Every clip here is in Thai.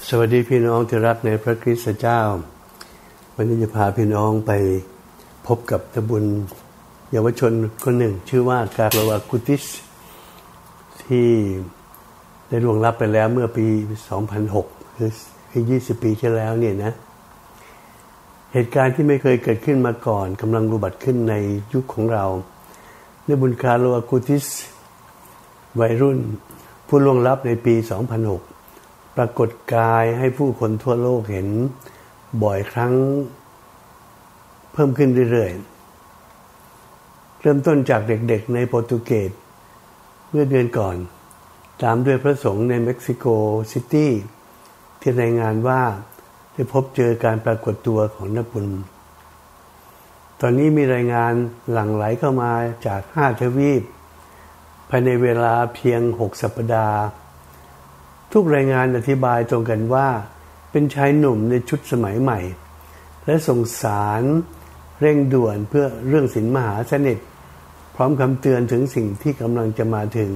สวัสดีพี่น้องที่รักในพระคริสต์เจ้าวันนี้จะพาพี่น้องไปพบกับตะบุญเยาวชนคนหนึ่งชื่อว่ากาโลวากูติสที่ได้ล่วงลับไปแล้วเมื่อปี 2006 คือ20 ปีที่แล้วเนี่ยนะเหตุการณ์ที่ไม่เคยเกิดขึ้นมาก่อนกำลังอุบัติขึ้นในยุคของเราในบุญคาโลวากูติสวัยรุ่นผู้ล่วงลับในปี 2006ปรากฏกายให้ผู้คนทั่วโลกเห็นบ่อยครั้งเพิ่มขึ้นเรื่อยๆเริ่มต้นจากเด็กๆในโปรตุเกสเมื่อเดือนก่อนตามด้วยพระสงฆ์ในเม็กซิโกซิตี้ที่รายงานว่าได้พบเจอการปรากฏตัวของนักบุญตอนนี้มีรายงานหลั่งไหลเข้ามาจาก5 ทวีปภายในเวลาเพียง6 สัปดาห์ทุกรายงานอธิบายตรงกันว่าเป็นชายหนุ่มในชุดสมัยใหม่และส่งสารเร่งด่วนเพื่อเรื่องศีลมหาสนิทพร้อมคำเตือนถึงสิ่งที่กำลังจะมาถึง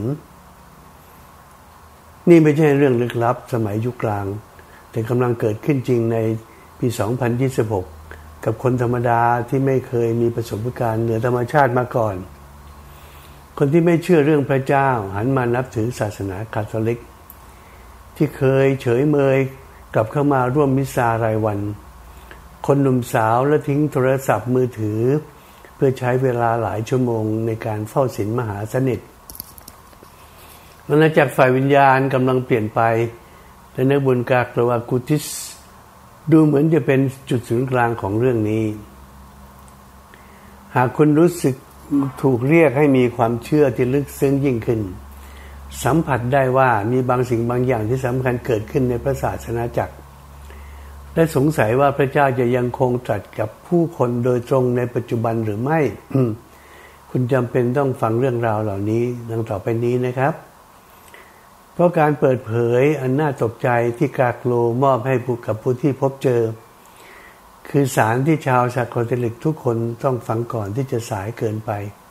นี่ไม่ใช่เรื่องลึกลับสมัยยุคกลางแต่กำลังเกิดขึ้นจริงในปี 2026 กับคนธรรมดาที่ไม่เคยมีประสบการณ์เหนือธรรมชาติมาก่อนคนที่ไม่เชื่อเรื่องพระเจ้าหันมานับถือศาสนาคาทอลิกที่เคยเฉยเมยกลับเข้ามาร่วมมิสซารายวันคนหนุ่มสาวและทิ้งโทรศัพท์มือถือเพื่อใช้เวลาหลายชั่วโมงในการเฝ้าศีลมหาสนิทอาณาจักรฝ่ายวิญญาณกำลังเปลี่ยนไปและนักบุญกาโลวากูติสดูเหมือนจะเป็นจุดศูนย์กลางของเรื่องนี้หากคุณรู้สึกถูกเรียกให้มีความเชื่อที่ลึกซึ้งยิ่งขึ้นสัมผัสได้ว่ามีบางสิ่งบางอย่างที่สำคัญเกิดขึ้นในพระศาสนาจักรและสงสัยว่าพระเจ้าจะยังคงตรัสกับผู้คนโดยตรงในปัจจุบันหรือไม่ คุณจำเป็นต้องฟังเรื่องราวเหล่านี้ดังต่อไปนี้นะครับเพราะการเปิดเผยอันน่าตกใจที่กาโลมอบให้กับผู้ที่พบเจอคือสารที่ชาวคาทอลิกทุกคนต้องฟังก่อนที่จะสายเกินไป